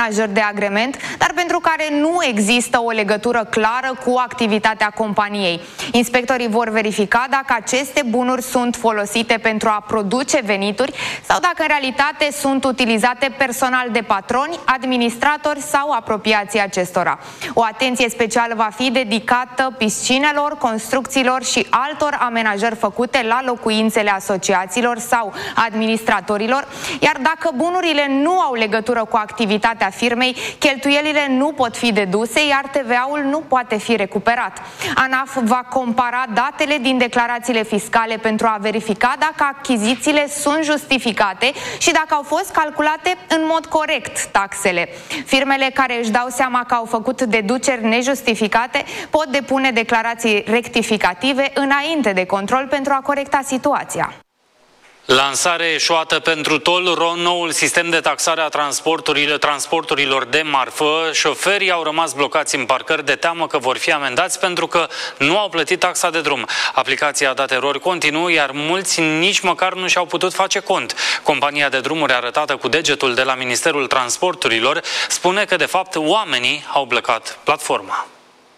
amenajări de agrement, dar pentru care nu există o legătură clară cu activitatea companiei. Inspectorii vor verifica dacă aceste bunuri sunt folosite pentru a produce venituri sau dacă în realitate sunt utilizate personal de patroni, administratori sau apropiații acestora. O atenție specială va fi dedicată piscinelor, construcțiilor și altor amenajări făcute la locuințele asociațiilor sau administratorilor, iar dacă bunurile nu au legătură cu activitatea firmei, cheltuielile nu pot fi deduse, iar TVA-ul nu poate fi recuperat. ANAF va compara datele din declarațiile fiscale pentru a verifica dacă achizițiile sunt justificate și dacă au fost calculate în mod corect taxele. Firmele care își dau seama că au făcut deduceri nejustificate pot depune declarații rectificative înainte de control pentru a corecta situația. Lansare eșuată pentru Toll-Ro, noul sistem de taxare a transporturilor de marfă. Șoferii au rămas blocați în parcări de teamă că vor fi amendați pentru că nu au plătit taxa de drum. Aplicația a dat erori continuu, iar mulți nici măcar nu și-au putut face cont. Compania de drumuri arătată cu degetul de la Ministerul Transporturilor spune că de fapt oamenii au blocat platforma.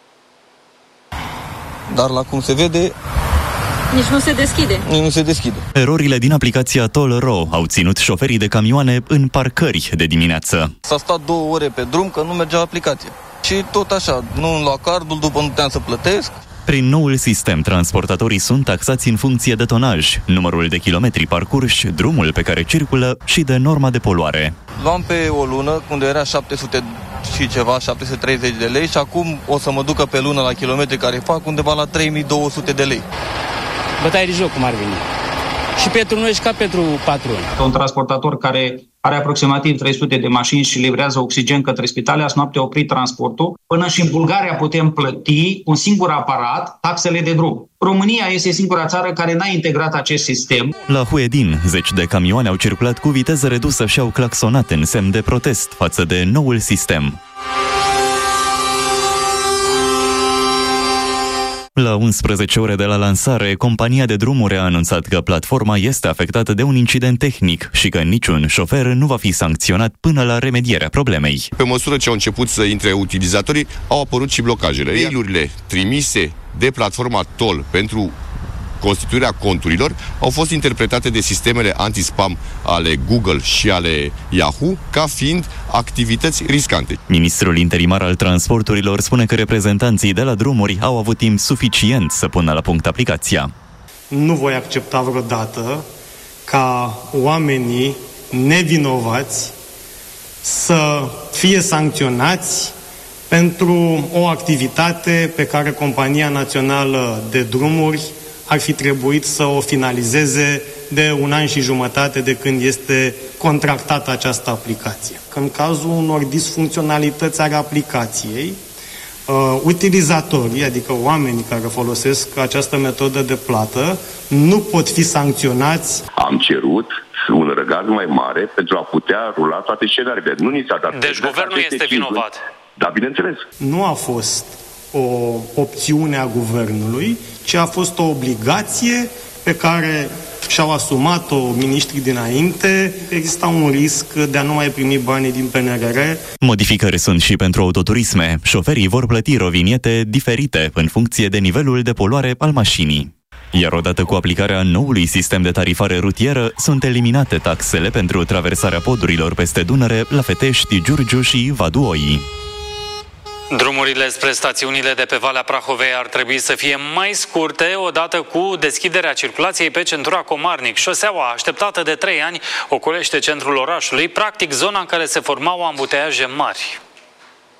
Dar la cum se vede, nici nu se deschide. Nu se deschide. Erorile din aplicația Toll-Ro au ținut șoferii de camioane în parcări de dimineață. S-a stat 2 ore pe drum că nu mergea aplicația. Și tot așa, nu îmi lua cardul, după nu puteam să plătesc. Prin noul sistem, transportatorii sunt taxați în funcție de tonaj, numărul de kilometri parcurși, drumul pe care circulă și de norma de poluare. Luam pe o lună, unde era 700 și ceva, 730 de lei și acum o să mă ducă pe lună la kilometri care fac undeva la 3200 de lei. Bătaie de joc cum ar veni. Și pentru noi și ca pentru patroni. Un transportator care are aproximativ 300 de mașini și livrează oxigen către spitale, azi noapte a oprit transportul. Până și în Bulgaria putem plăti un singur aparat taxele de drum. România este singura țară care n-a integrat acest sistem. La Huedin, 10 de camioane au circulat cu viteză redusă și au claxonat în semn de protest față de noul sistem. La 11 ore de la lansare, compania de drumuri a anunțat că platforma este afectată de un incident tehnic și că niciun șofer nu va fi sancționat până la remedierea problemei. Pe măsură ce au început să intre utilizatorii, au apărut și blocajele. Mail-urile trimise de platforma Toll pentru constituirea conturilor au fost interpretate de sistemele anti-spam ale Google și ale Yahoo ca fiind activități riscante. Ministrul interimar al transporturilor spune că reprezentanții de la drumuri au avut timp suficient să pună la punct aplicația. Nu voi accepta vreodată ca oamenii nevinovați să fie sancționați pentru o activitate pe care Compania Națională de Drumuri ar fi trebuit să o finalizeze de 1 an și jumătate de când este contractată această aplicație. În cazul unor disfuncționalități ale aplicației, utilizatorii, adică oamenii care folosesc această metodă de plată, nu pot fi sancționați. Am cerut un răgaz mai mare pentru a putea rula toate scenariile. Nu ni s-a dat. Deci guvernul este vinovat. Da, bineînțeles. Nu a fost o opțiune a guvernului, ci a fost o obligație pe care și-au asumat-o miniștrii dinainte. Exista un risc de a nu mai primi banii din PNRR. Modificări sunt și pentru autoturisme. Șoferii vor plăti roviniete diferite în funcție de nivelul de poluare al mașinii. Iar odată cu aplicarea noului sistem de tarifare rutieră, sunt eliminate taxele pentru traversarea podurilor peste Dunăre la Fetești, Giurgiu și Vaduoi. Drumurile spre stațiunile de pe Valea Prahovei ar trebui să fie mai scurte odată cu deschiderea circulației pe centura Comarnic. Șoseaua, așteptată de 3 ani, ocolește centrul orașului, practic zona în care se formau ambuteiaje mari.